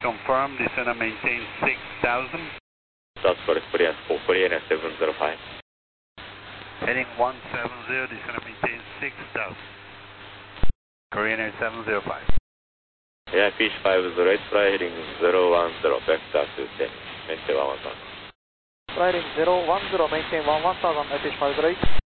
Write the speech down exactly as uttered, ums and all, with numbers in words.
Confirm, descend and maintain six thousand. South Forest Korea, Korea seven zero five. Heading one seven zero, descend and maintain six thousand. Korean Air seven zero five. Yeah, Fish five zero eight, fly heading zero one zero, vector to ten, maintain one one thousand. Flying zero one zero, maintain one one thousand, Fish five zero eight.